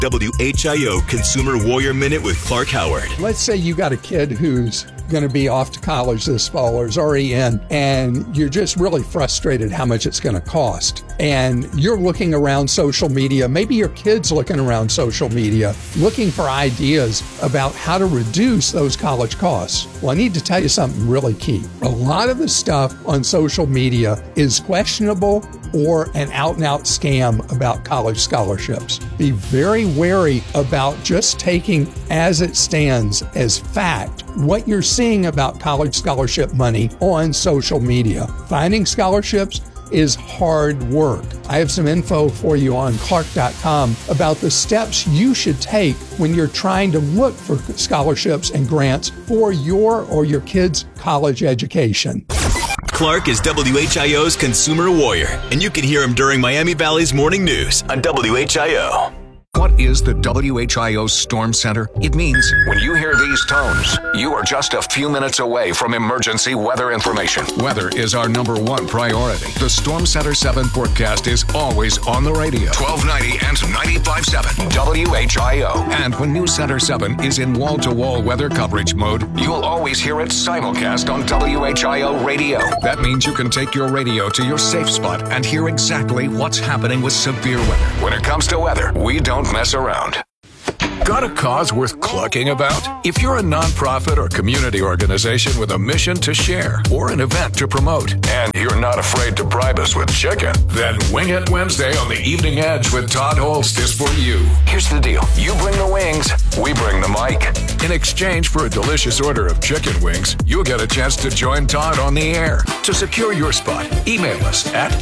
WHIO Consumer Warrior Minute with Clark Howard. Let's say you got a kid who's going to be off to college this fall or is already in, and you're just really frustrated how much it's going to cost. And you're looking around social media, maybe your kid's looking around social media, looking for ideas about how to reduce those college costs. Well, I need to tell you something really key. A lot of the stuff on social media is questionable or an out-and-out scam about college scholarships. Be very wary about just taking as it stands as fact what you're seeing about college scholarship money on social media. Finding scholarships is hard work. I have some info for you on Clark.com about the steps you should take when you're trying to look for scholarships and grants for your or your kids' college education. Clark is WHIO's Consumer Warrior, and you can hear him during Miami Valley's Morning News on WHIO. What is the WHIO Storm Center? It means when you hear these tones, you are just a few minutes away from emergency weather information. Weather is our number one priority. The Storm Center 7 forecast is always on the radio. 1290 and 95.7 WHIO. And when News Center 7 is in wall-to-wall weather coverage mode, you'll always hear it simulcast on WHIO radio. That means you can take your radio to your safe spot and hear exactly what's happening with severe weather. When it comes to weather, we don't mess around. Got a cause worth clucking about? If you're a nonprofit or community organization with a mission to share or an event to promote, and you're not afraid to bribe us with chicken, then Wing It Wednesday on the Evening Edge with Todd Holst is for you. Here's the deal. You bring the wings, we bring the mic. In exchange for a delicious order of chicken wings, you'll get a chance to join Todd on the air. To secure your spot, email us at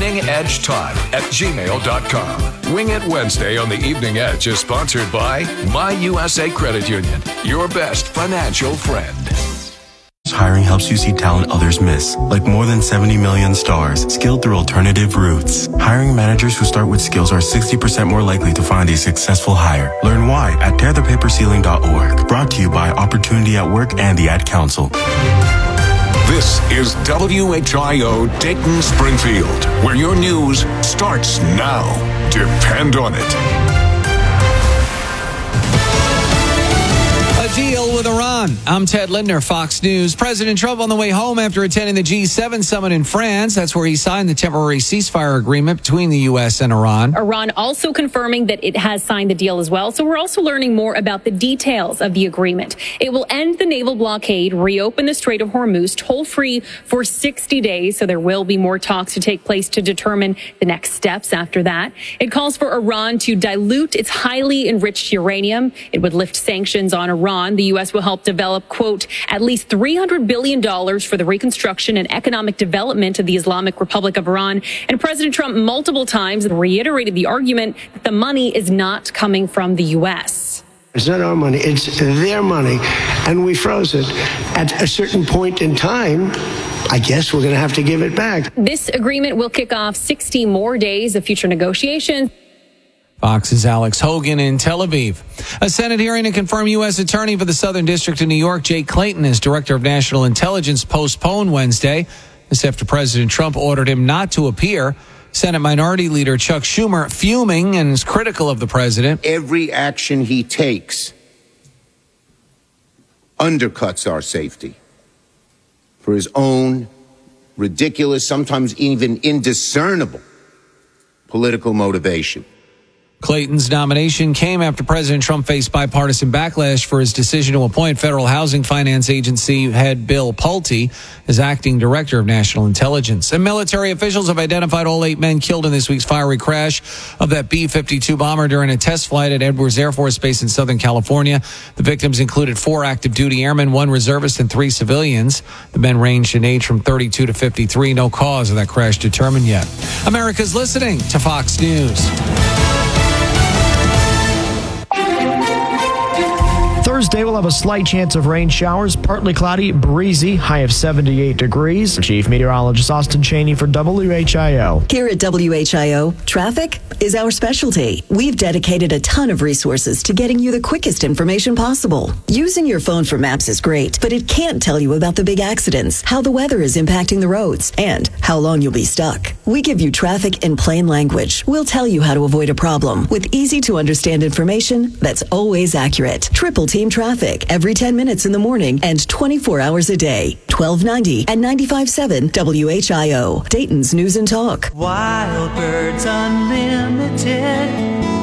eveningedgetodd@gmail.com. Wing It Wednesday on the Evening Edge is sponsored by My USA Credit Union, your best financial friend. Hiring helps you see talent others miss, like more than 70 million stars, skilled through alternative routes. Hiring managers who start with skills are 60% more likely to find a successful hire. Learn why at tearthepaperceiling.org. Brought to you by Opportunity at Work and the Ad Council. This is WHIO Dayton Springfield, where your news starts now. Depend on it. A deal with Iran. I'm Ted Lindner, Fox News. President Trump on the way home after attending the G7 summit in France. That's where he signed the temporary ceasefire agreement between the U.S. and Iran. Iran also confirming that it has signed the deal as well. So we're also learning more about the details of the agreement. It will end the naval blockade, reopen the Strait of Hormuz toll-free for 60 days. So there will be more talks to take place to determine the next steps after that. It calls for Iran to dilute its highly enriched uranium. It would lift sanctions on Iran. The U.S. will help develop, quote, at least $300 billion for the reconstruction and economic development of the Islamic Republic of Iran. And President Trump multiple times reiterated the argument that the money is not coming from the U.S. It's not our money, it's their money, and we froze it. At a certain point in time, I guess we're going to have to give it back. This agreement will kick off 60 more days of future negotiations. Fox's Alex Hogan in Tel Aviv. A Senate hearing to confirm U.S. Attorney for the Southern District of New York, Jake Clayton, as Director of National Intelligence, postponed Wednesday. This after President Trump ordered him not to appear. Senate Minority Leader Chuck Schumer fuming and is critical of the president. Every action he takes undercuts our safety for his own ridiculous, sometimes even indiscernible political motivation. Clayton's nomination came after President Trump faced bipartisan backlash for his decision to appoint Federal Housing Finance Agency head Bill Pulte as acting director of national intelligence. And military officials have identified all 8 men killed in this week's fiery crash of that B-52 bomber during a test flight at Edwards Air Force Base in Southern California. The victims included 4 active duty airmen, 1 reservist, and 3 civilians. The men ranged in age from 32 to 53. No cause of that crash determined yet. America's listening to Fox News. Wednesday, we'll have a slight chance of rain showers, partly cloudy, breezy, high of 78 degrees. Chief Meteorologist Austin Cheney for WHIO. Here at WHIO, traffic is our specialty. We've dedicated a ton of resources to getting you the quickest information possible. Using your phone for maps is great, but it can't tell you about the big accidents, how the weather is impacting the roads, and how long you'll be stuck. We give you traffic in plain language. We'll tell you how to avoid a problem with easy-to-understand information that's always accurate. Triple Team Traffic every 10 minutes in the morning and 24 hours a day. 1290 and 95.7 WHIO. Dayton's News and Talk. Wild Birds Unlimited.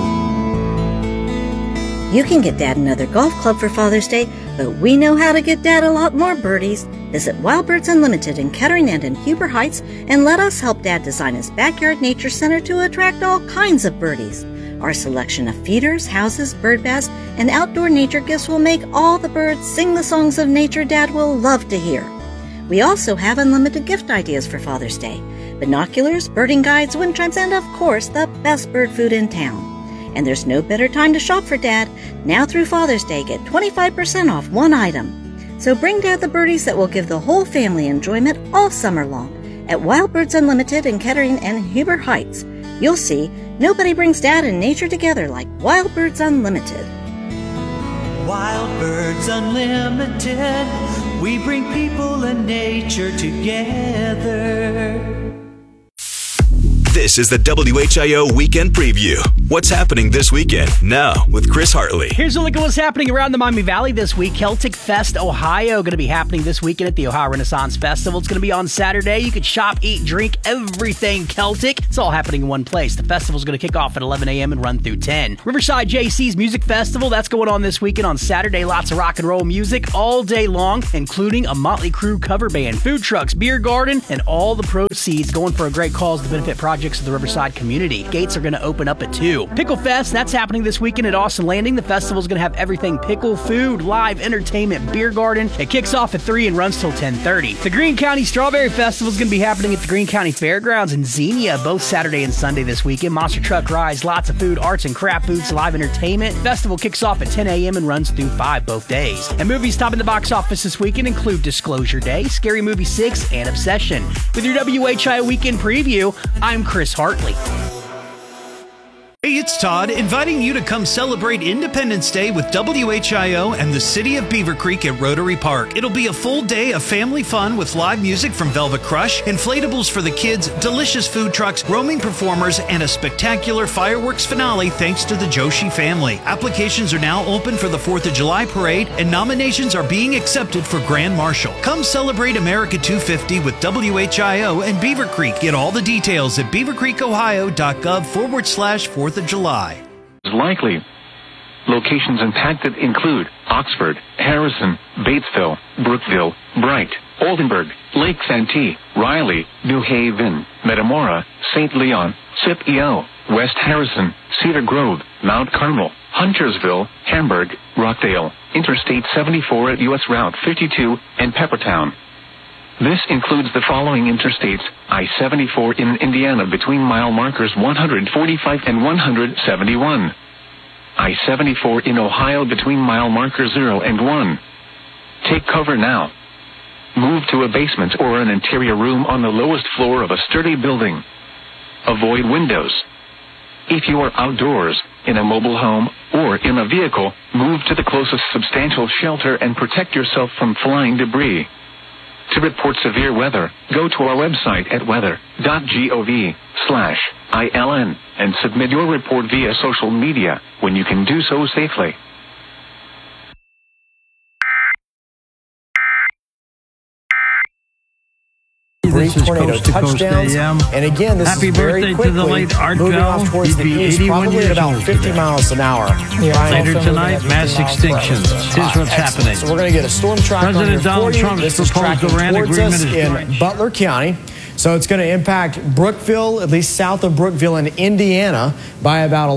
You can get Dad another golf club for Father's Day, but we know how to get Dad a lot more birdies. Visit Wild Birds Unlimited in Kettering and in Huber Heights and let us help Dad design his backyard nature center to attract all kinds of birdies. Our selection of feeders, houses, bird baths, and outdoor nature gifts will make all the birds sing the songs of nature Dad will love to hear. We also have unlimited gift ideas for Father's Day. Binoculars, birding guides, wind chimes, and of course, the best bird food in town. And there's no better time to shop for Dad. Now through Father's Day, get 25% off one item. So bring Dad the birdies that will give the whole family enjoyment all summer long. At Wild Birds Unlimited in Kettering and Huber Heights, you'll see nobody brings Dad and nature together like Wild Birds Unlimited. Wild Birds Unlimited. We bring people and nature together. This is the WHIO Weekend Preview. What's happening this weekend? Now, with Chris Hartley. Here's a look at what's happening around the Miami Valley this week. Celtic Fest Ohio going to be happening this weekend at the Ohio Renaissance Festival. It's going to be on Saturday. You could shop, eat, drink, everything Celtic. It's all happening in one place. The festival's going to kick off at 11 a.m. and run through 10. Riverside JC's Music Festival, that's going on this weekend on Saturday. Lots of rock and roll music all day long, including a Motley Crue cover band, food trucks, beer garden, and all the proceeds going for a great cause to benefit projects of the Riverside community. Gates are going to open up at 2. Pickle Fest, that's happening this weekend at Austin Landing. The festival's going to have everything pickle, food, live entertainment, beer garden. It kicks off at 3 and runs till 10:30. The Greene County Strawberry Festival is going to be happening at the Greene County Fairgrounds in Xenia both Saturday and Sunday this weekend. Monster truck rides, lots of food, arts and craft booths, live entertainment. Festival kicks off at 10 a.m. and runs through 5 both days. And movies topping the box office this weekend include Disclosure Day, Scary Movie 6, and Obsession. With your WHIO Weekend Preview, I'm Chris Hartley. Hey, it's Todd, inviting you to come celebrate Independence Day with WHIO and the City of Beaver Creek at Rotary Park. It'll be a full day of family fun with live music from Velvet Crush, inflatables for the kids, delicious food trucks, roaming performers, and a spectacular fireworks finale thanks to the Joshi family. Applications are now open for the 4th of July parade, and nominations are being accepted for Grand Marshal. Come celebrate America 250 with WHIO and Beaver Creek. Get all the details at beavercreekohio.gov/4th of July. Likely. Locations impacted include Oxford, Harrison, Batesville, Brookville, Bright, Oldenburg, Lake Santee, Riley, New Haven, Metamora, St. Leon, Scipio, West Harrison, Cedar Grove, Mount Carmel, Huntersville, Hamburg, Rockdale, Interstate 74 at U.S. Route 52, and Peppertown. This includes the following interstates: I-74 in Indiana between mile markers 145 and 171. I-74 in Ohio between mile markers 0 and 1. Take cover now. Move to a basement or an interior room on the lowest floor of a sturdy building. Avoid windows. If you are outdoors, in a mobile home, or in a vehicle, move to the closest substantial shelter and protect yourself from flying debris. To report severe weather, go to our website at weather.gov/ILN and submit your report via social media when you can do so safely. This is tornado touchdowns, and again, this Happy is very birthday quickly to the late Art moving Bell. off towards He'd the be east, 81 probably at years about old 50 today. miles an hour. Later tonight, mass extinctions. Here's what's happening. So we're going to get a storm track President on here Donald for you. Trump This is proposed tracking Iran towards agreement us is in great. Butler County. So it's going to impact Brookville, at least south of Brookville in Indiana, by about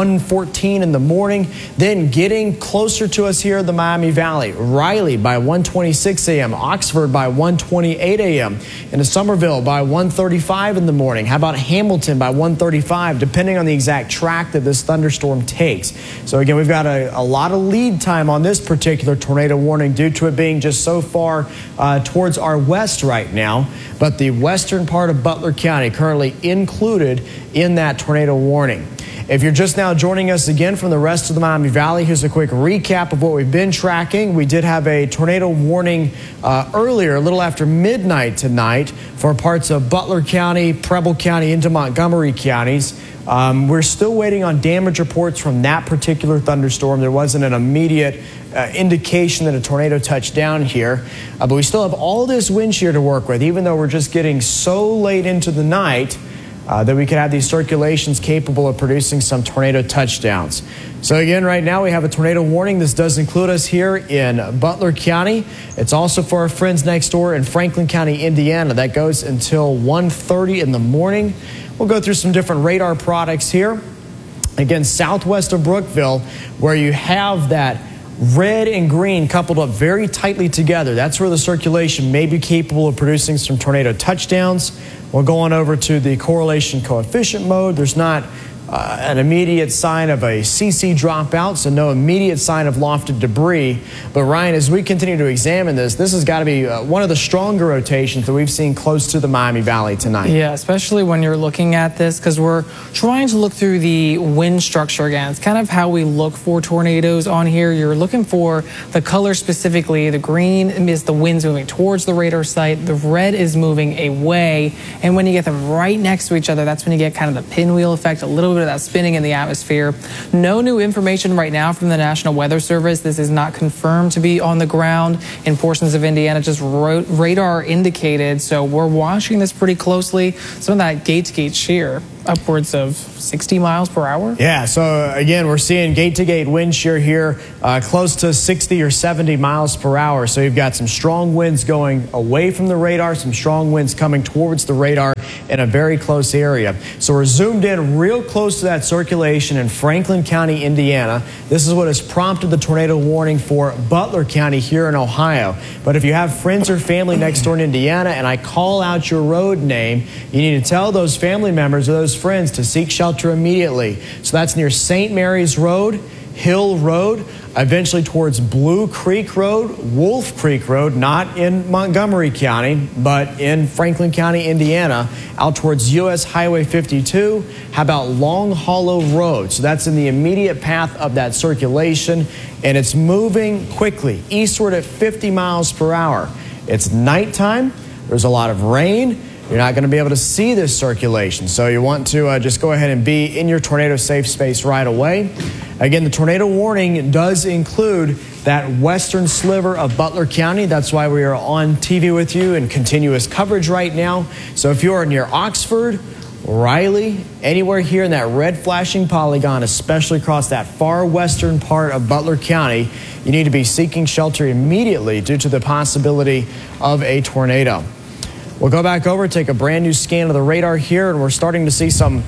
1:14 in the morning. Then getting closer to us here in the Miami Valley. Riley by 1:26 a.m. Oxford by 1:28 a.m. Into Somerville by 1:35 in the morning. How about Hamilton by 1:35, depending on the exact track that this thunderstorm takes. So again, we've got a lot of lead time on this particular tornado warning due to it being just so far towards our west right now. But the western part of Butler County currently included in that tornado warning. If you're just now joining us again from the rest of the Miami Valley, here's a quick recap of what we've been tracking. We did have a tornado warning earlier, a little after midnight tonight, for parts of Butler County, Preble County, into Montgomery counties. We're still waiting on damage reports from that particular thunderstorm. There wasn't an immediate indication that a tornado touched down here. But we still have all this wind shear to work with, even though we're just getting so late into the night that we could have these circulations capable of producing some tornado touchdowns. So again, right now we have a tornado warning. This does include us here in Butler County. It's also for our friends next door in Franklin County, Indiana. That goes until 1:30 in the morning. We'll go through some different radar products here. Again, southwest of Brookville, where you have that red and green coupled up very tightly together. That's where the circulation may be capable of producing some tornado touchdowns. We'll go on over to the correlation coefficient mode. There's not an immediate sign of a CC dropout, so no immediate sign of lofted debris. But Ryan, as we continue to examine this has got to be one of the stronger rotations that we've seen close to the Miami Valley tonight. Yeah, especially when you're looking at this, because we're trying to look through the wind structure again. It's kind of how we look for tornadoes on here. You're looking for the color specifically. The green is the winds moving towards the radar site. The red is moving away. And when you get them right next to each other, that's when you get kind of the pinwheel effect, a little bit of that spinning in the atmosphere. No new information right now from the National Weather Service. This is not confirmed to be on the ground in portions of Indiana, just radar indicated. So we're watching this pretty closely. Some of that gate-to-gate shear, upwards of 60 miles per hour. Yeah, so again, we're seeing gate-to-gate wind shear here close to 60 or 70 miles per hour. So you've got some strong winds going away from the radar, some strong winds coming towards the radar in a very close area. So we're zoomed in real close to that circulation in Franklin County, Indiana. This is what has prompted the tornado warning for Butler County here in Ohio. But if you have friends or family next door in Indiana and I call out your road name, you need to tell those family members or those friends to seek shelter immediately. So that's near St. Mary's Road, Hill Road, eventually towards Blue Creek Road, Wolf Creek Road, not in Montgomery County, but in Franklin County, Indiana, out towards US Highway 52. How about Long Hollow Road? So that's in the immediate path of that circulation, and it's moving quickly, eastward at 50 miles per hour. It's nighttime. There's a lot of rain. You're not going to be able to see this circulation. So you want to just go ahead and be in your tornado safe space right away. Again, the tornado warning does include that western sliver of Butler County. That's why we are on TV with you in continuous coverage right now. So if you are near Oxford, Riley, anywhere here in that red flashing polygon, especially across that far western part of Butler County, you need to be seeking shelter immediately due to the possibility of a tornado. We'll go back over, take a brand new scan of the radar here, and we're starting to see some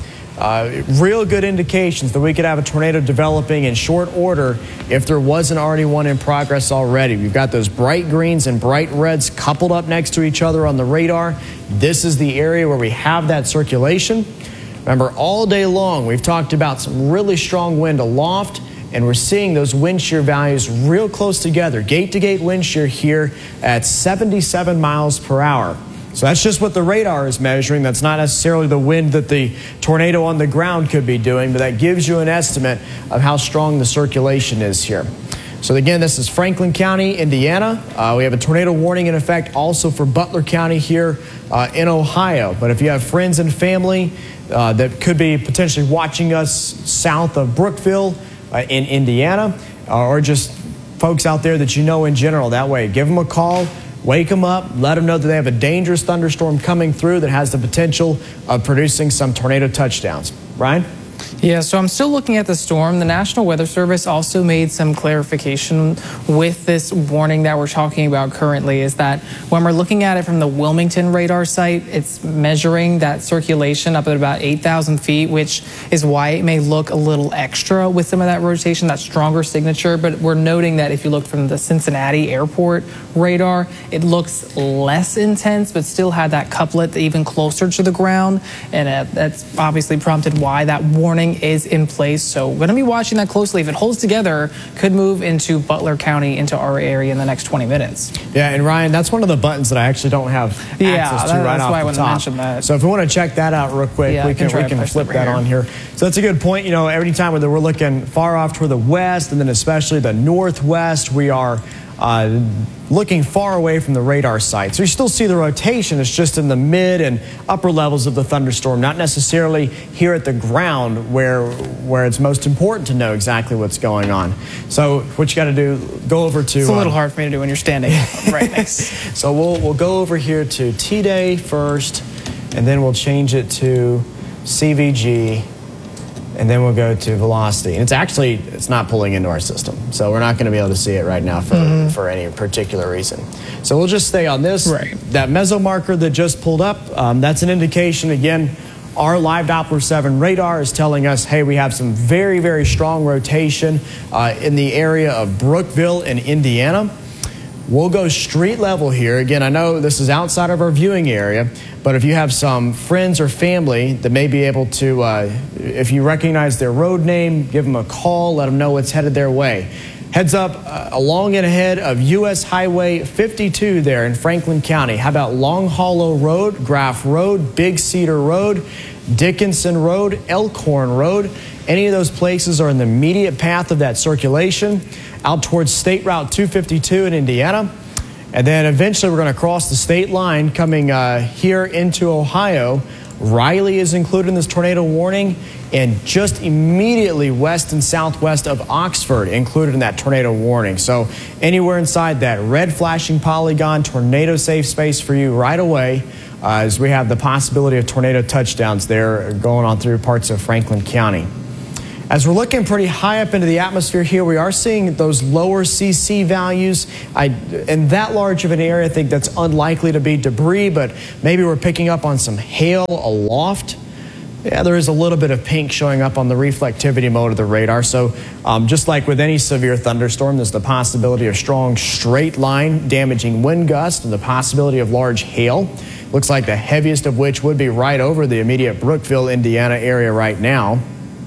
real good indications that we could have a tornado developing in short order if there wasn't already one in progress already. We've got those bright greens and bright reds coupled up next to each other on the radar. This is the area where we have that circulation. Remember, all day long we've talked about some really strong wind aloft, and we're seeing those wind shear values real close together. Gate-to-gate wind shear here at 77 miles per hour. So that's just what the radar is measuring. That's not necessarily the wind that the tornado on the ground could be doing, but that gives you an estimate of how strong the circulation is here. So again, this is Franklin County, Indiana. We have a tornado warning in effect also for Butler County here in Ohio. But if you have friends and family that could be potentially watching us south of Brookville in Indiana, or just folks out there that you know in general, that way, give them a call. Wake them up, let them know that they have a dangerous thunderstorm coming through that has the potential of producing some tornado touchdowns. Ryan? Yeah, so I'm still looking at the storm. The National Weather Service also made some clarification with this warning that we're talking about currently, is that when we're looking at it from the Wilmington radar site, it's measuring that circulation up at about 8,000 feet, which is why it may look a little extra with some of that rotation, that stronger signature. But we're noting that if you look from the Cincinnati airport radar, it looks less intense, but still had that couplet even closer to the ground. And that's obviously prompted why that warning is in place. So we're going to be watching that closely. If it holds together, could move into Butler County, into our area in the next 20 minutes. Yeah, and Ryan, that's one of the buttons that I actually don't have access to right off the top. That's why I wanted to mention that. So if we want to check that out real quick, we can flip that on here. So that's a good point. You know, every time that we're looking far off toward the west, and then especially the northwest, we are looking far away from the radar site. So you still see the rotation. It's just in the mid and upper levels of the thunderstorm, not necessarily here at the ground where it's most important to know exactly what's going on. So what you got to do, go over to... It's a little hard for me to do when you're standing right next. So we'll go over here to T-Day first, and then we'll change it to CVG, and then we'll go to velocity. And it's not pulling into our system. So we're not going to be able to see it right now for any particular reason. So we'll just stay on this. Right. That mesomarker that just pulled up, that's an indication, again, our live Doppler 7 radar is telling us, hey, we have some very, very strong rotation in the area of Brookville in Indiana. We'll go street level here. Again, I know this is outside of our viewing area, but if you have some friends or family that may be able to, if you recognize their road name, give them a call, let them know what's headed their way. Heads up along and ahead of U.S. Highway 52 there in Franklin County. How about Long Hollow Road, Graff Road, Big Cedar Road, Dickinson Road, Elkhorn Road? Any of those places are in the immediate path of that circulation out towards State Route 252 in Indiana. And then eventually we're going to cross the state line coming here into Ohio. Riley is included in this tornado warning, and just immediately west and southwest of Oxford included in that tornado warning. So anywhere inside that red flashing polygon, tornado safe space for you right away, as we have the possibility of tornado touchdowns there going on through parts of Franklin County. As we're looking pretty high up into the atmosphere here, we are seeing those lower CC values. In that large of an area, I think that's unlikely to be debris, but maybe we're picking up on some hail aloft. Yeah, there is a little bit of pink showing up on the reflectivity mode of the radar. So just like with any severe thunderstorm, there's the possibility of strong straight line damaging wind gusts and the possibility of large hail. Looks like the heaviest of which would be right over the immediate Brookville, Indiana area right now.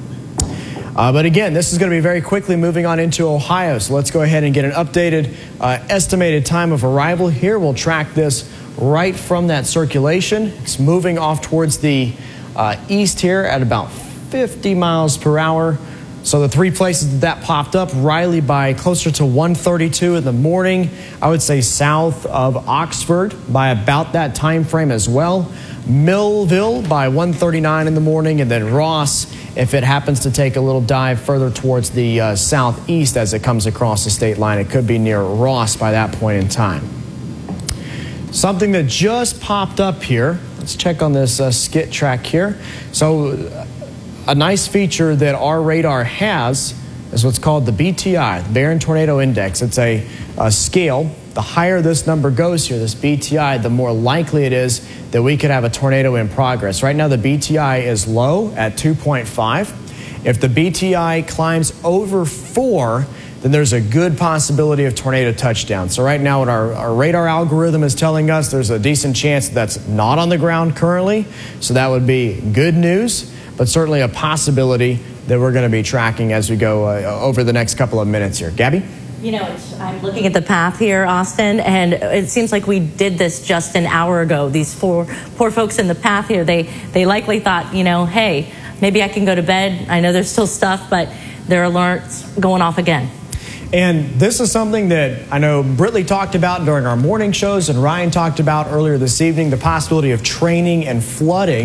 But again, this is going to be very quickly moving on into Ohio. So let's go ahead and get an updated estimated time of arrival here. We'll track this right from that circulation. It's moving off towards the east here at about 50 miles per hour. So the three places that popped up, Riley by closer to 1:32 in the morning. I would say south of Oxford by about that time frame as well. Millville by 1:39 in the morning, and then Ross, if it happens to take a little dive further towards the southeast as it comes across the state line, it could be near Ross by that point in time. Something that just popped up here, let's check on this skit track here. So a nice feature that our radar has is what's called the BTI, the Barron Tornado Index. It's a scale. The higher this number goes here, this BTI, the more likely it is that we could have a tornado in progress. Right now, the BTI is low at 2.5. If the BTI climbs over 4, then there's a good possibility of tornado touchdown. So right now, what our radar algorithm is telling us, there's a decent chance that's not on the ground currently. So that would be good news, but certainly a possibility that we're going to be tracking as we go over the next couple of minutes here. Gabby? You know, I'm looking at the path here, Austin, and it seems like we did this just an hour ago. These poor folks in the path here, they likely thought, you know, hey, maybe I can go to bed. I know there's still stuff, but their alerts going off again. And this is something that I know Britley talked about during our morning shows and Ryan talked about earlier this evening, the possibility of training and flooding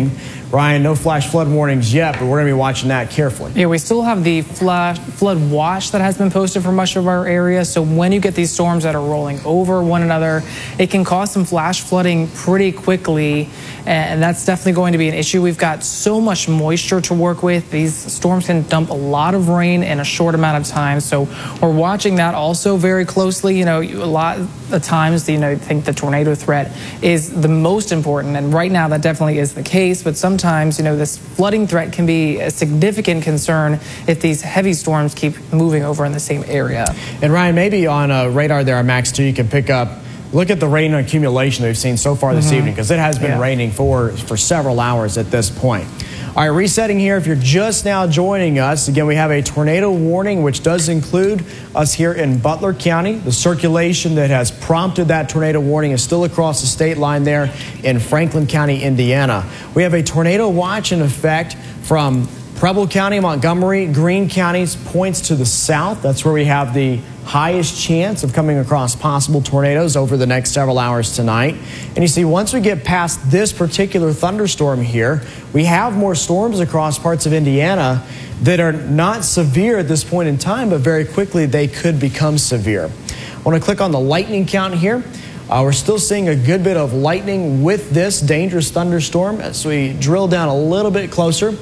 Ryan, no flash flood warnings yet, but we're going to be watching that carefully. Yeah, we still have the flood watch that has been posted for much of our area. So when you get these storms that are rolling over one another, it can cause some flash flooding pretty quickly. And that's definitely going to be an issue. We've got so much moisture to work with. These storms can dump a lot of rain in a short amount of time. So we're watching that also very closely. A lot of times, I think the tornado threat is the most important. And right now, that definitely is the case. But sometimes, this flooding threat can be a significant concern if these heavy storms keep moving over in the same area. And Ryan, maybe on a radar there on Max 2, you can pick up, look at the rain accumulation that we've seen so far this evening, because it has been raining for several hours at this point. All right, resetting here. If you're just now joining us, again, we have a tornado warning, which does include us here in Butler County. The circulation that has prompted that tornado warning is still across the state line there in Franklin County, Indiana. We have a tornado watch in effect from Preble County, Montgomery, Greene counties, points to the south. That's where we have the highest chance of coming across possible tornadoes over the next several hours tonight. And you see, once we get past this particular thunderstorm here, we have more storms across parts of Indiana that are not severe at this point in time, but very quickly they could become severe. I want to click on the lightning count here. We're still seeing a good bit of lightning with this dangerous thunderstorm. As we drill down a little bit closer,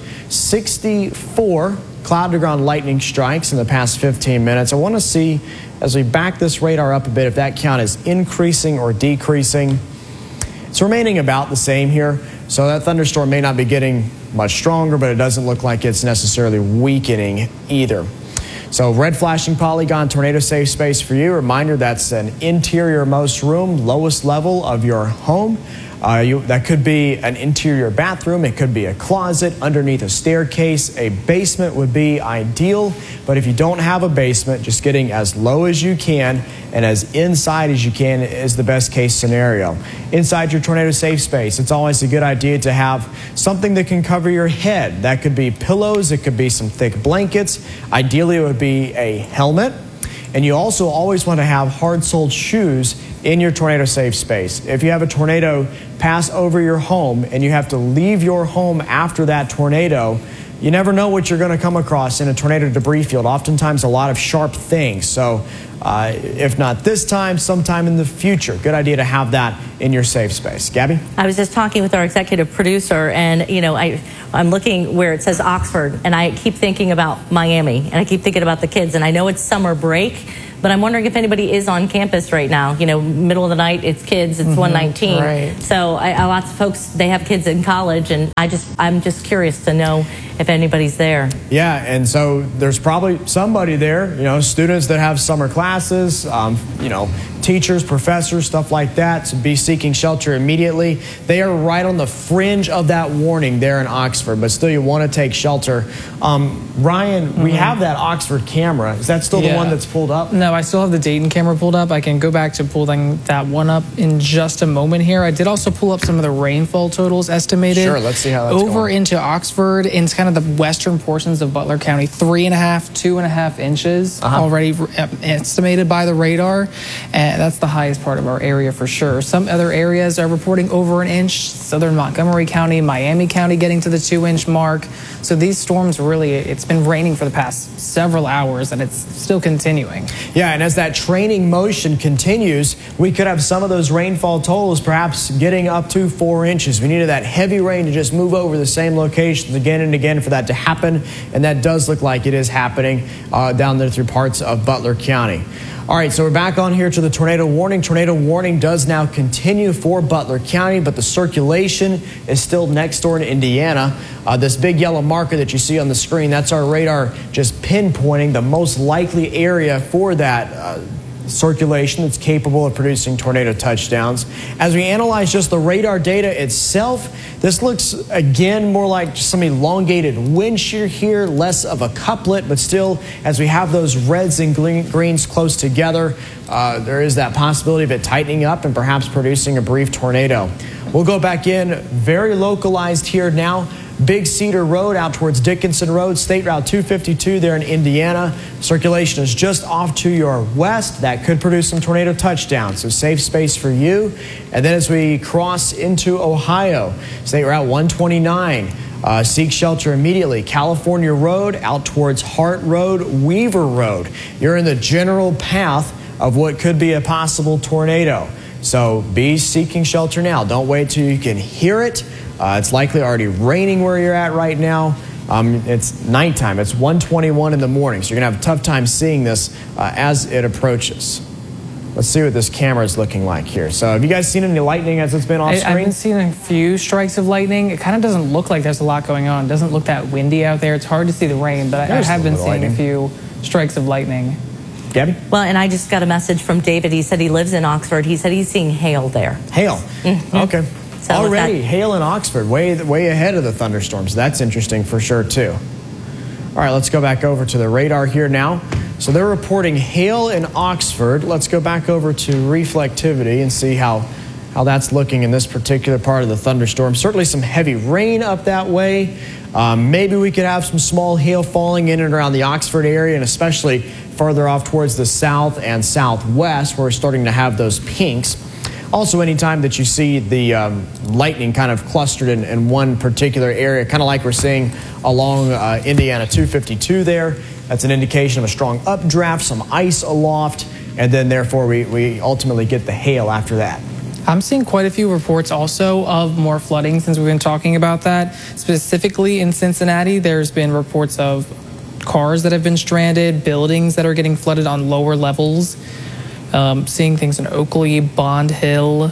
64 cloud-to-ground lightning strikes in the past 15 minutes. I want to see, as we back this radar up a bit, if that count is increasing or decreasing. It's remaining about the same here. So that thunderstorm may not be getting much stronger, but it doesn't look like it's necessarily weakening either. So red flashing polygon, tornado safe space for you. Reminder, that's an interior most room, lowest level of your home. That could be an interior bathroom. It could be a closet underneath a staircase. A basement would be ideal. But if you don't have a basement, just getting as low as you can and as inside as you can is the best case scenario. Inside your tornado safe space, it's always a good idea to have something that can cover your head. That could be pillows. It could be some thick blankets. Ideally, it would be a helmet. And you also always want to have hard-soled shoes in your tornado safe space. If you have a tornado pass over your home and you have to leave your home after that tornado, you never know what you're going to come across in a tornado debris field. Oftentimes a lot of sharp things. So if not this time, sometime in the future, good idea to have that in your safe space. Gabby? I was just talking with our executive producer, and I'm looking where it says Oxford, and I keep thinking about Miami, and I keep thinking about the kids, and I know it's summer break, but I'm wondering if anybody is on campus right now. Middle of the night, it's kids, it's 1:19. Right. So lots of folks, they have kids in college, and I'm just curious to know if anybody's there. Yeah, and so there's probably somebody there, students that have summer classes, teachers, professors, stuff like that, to be seeking shelter immediately. They are right on the fringe of that warning there in Oxford, but still you want to take shelter. Ryan, we have that Oxford camera. Is that still the one that's pulled up? No, I still have the Dayton camera pulled up. I can go back to pulling that one up in just a moment here. I did also pull up some of the rainfall totals estimated. Sure, let's see how that's over going. into Oxford, into kind of the western portions of Butler County, 3.5, 2.5 inches already estimated by the radar. And that's the highest part of our area for sure. Some other areas are reporting over an inch. Southern Montgomery County, Miami County getting to the 2-inch mark. So these storms really, it's been raining for the past several hours and it's still continuing. Yeah, and as that training motion continues, we could have some of those rainfall totals perhaps getting up to 4 inches. We needed that heavy rain to just move over the same locations again and again for that to happen. And that does look like it is happening down there through parts of Butler County. All right, so we're back on here to the tornado warning. Tornado warning does now continue for Butler County, but the circulation is still next door in Indiana. This big yellow marker that you see on the screen, that's our radar just pinpointing the most likely area for that circulation that's capable of producing tornado touchdowns. As we analyze just the radar data itself, this looks again more like just some elongated wind shear here, less of a couplet, but still, as we have those reds and greens close together, there is that possibility of it tightening up and perhaps producing a brief tornado. We'll go back in, very localized here now. Big Cedar Road out towards Dickinson Road, State Route 252 there in Indiana. Circulation is just off to your west. That could produce some tornado touchdowns, so safe space for you. And then as we cross into Ohio, State Route 129. Seek shelter immediately. California Road out towards Hart Road, Weaver Road. You're in the general path of what could be a possible tornado. So be seeking shelter now. Don't wait till you can hear it. It's likely already raining where you're at right now. It's nighttime. It's 1:21 in the morning. So you're going to have a tough time seeing this as it approaches. Let's see what this camera is looking like here. So have you guys seen any lightning as it's been off screen? I've been seeing a few strikes of lightning. It kind of doesn't look like there's a lot going on. It doesn't look that windy out there. It's hard to see the rain, but I have been seeing a few strikes of lightning. Gabby? Well, and I just got a message from David. He said he lives in Oxford. He said he's seeing hail there. Hail? Mm-hmm. Okay. So already hail in Oxford, way ahead of the thunderstorms. That's interesting for sure, too. All right, let's go back over to the radar here now. So they're reporting hail in Oxford. Let's go back over to reflectivity and see how that's looking in this particular part of the thunderstorm. Certainly some heavy rain up that way. Maybe we could have some small hail falling in and around the Oxford area, and especially further off towards the south and southwest, where we're starting to have those pinks. Also, anytime that you see the lightning kind of clustered in one particular area, kind of like we're seeing along Indiana 252 there, that's an indication of a strong updraft, some ice aloft, and then therefore we ultimately get the hail after that. I'm seeing quite a few reports also of more flooding since we've been talking about that. Specifically in Cincinnati, there's been reports of cars that have been stranded, buildings that are getting flooded on lower levels. Seeing things in Oakley, Bond Hill,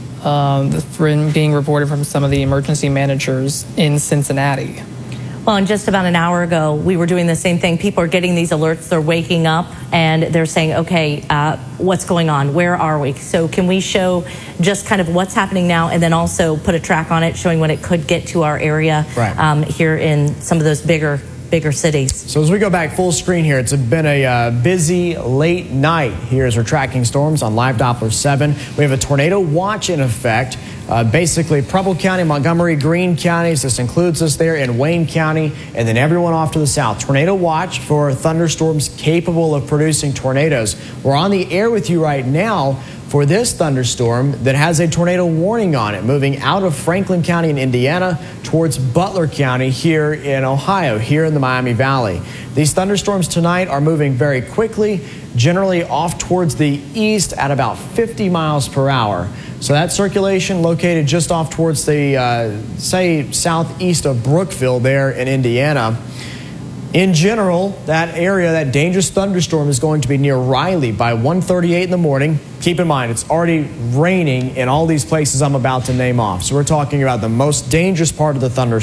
being reported from some of the emergency managers in Cincinnati. Well, and just about an hour ago, we were doing the same thing. People are getting these alerts. They're waking up and they're saying, okay, what's going on? Where are we? So can we show just kind of what's happening now and then also put a track on it showing when it could get to our area here in some of those bigger cities. So as we go back full screen here, it's been a busy late night here as we're tracking storms on Live Doppler 7. We have a tornado watch in effect. Basically, Preble County, Montgomery, Greene counties. This includes us there in Wayne County, and then everyone off to the south. Tornado watch for thunderstorms capable of producing tornadoes. We're on the air with you right now for this thunderstorm that has a tornado warning on it, moving out of Franklin County in Indiana towards Butler County here in Ohio, here in the Miami Valley. These thunderstorms tonight are moving very quickly, generally off towards the east at about 50 miles per hour. So that circulation located just off towards the, say, southeast of Brookville there in Indiana. In general, that area, that dangerous thunderstorm is going to be near Riley by 1:38 in the morning. Keep in mind, it's already raining in all these places I'm about to name off. So we're talking about the most dangerous part of the thunderstorm.